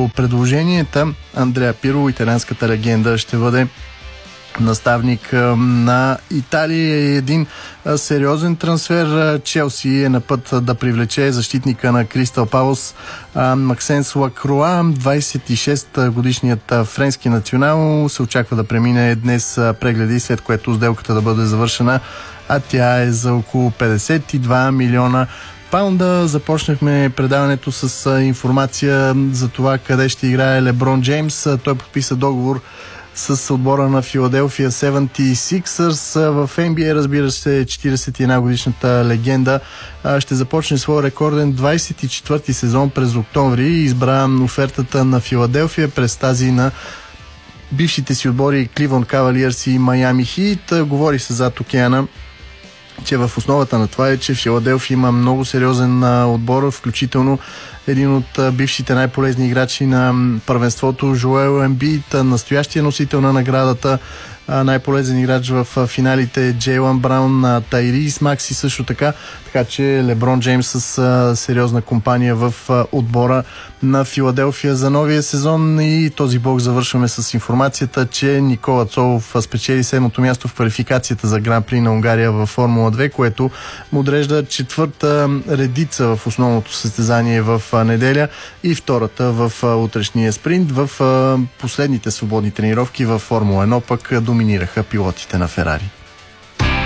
по предложенията. Андреа Пирло, италианската легенда, ще бъде наставник на Италия. Един сериозен трансфер. Челси е на път да привлече защитника на Кристал Палас Максенс Лакруа. 26-годишният френски национал се очаква да премине днес прегледи, след което сделката да бъде завършена, а тя е за около 52 милиона паунда. Започнахме предаването с информация за това къде ще играе Леброн Джеймс. Той подписа договор с отбора на Филаделфия 76ers. В NBA, разбира се, 41-годишната легенда ще започне своя рекорден 24-ти сезон през октомври и избра офертата на Филаделфия през тази на бившите си отбори Кливланд Кавалиърс и Майами Хит. Говори се зад океана, че в основата на това е, че Филаделфия има много сериозен отбор, включително един от бившите най-полезни играчи на първенството Жоел Ембит, настоящия носител на наградата, най-полезен играч в финалите Джейлън Браун, Тайрис Макси също така, така че Леброн Джеймс с сериозна компания в отбора на Филаделфия за новия сезон. И този блок завършваме с информацията, че Никола Цолов спечели 7-то място в квалификацията за Гран-при на Унгария във Формула 2, което му отрежда четвърта редица в основното състезание в неделя и втората в утрешния спринт. В последните свободни тренировки във Формула 1 пък доминираха пилотите на Ферари.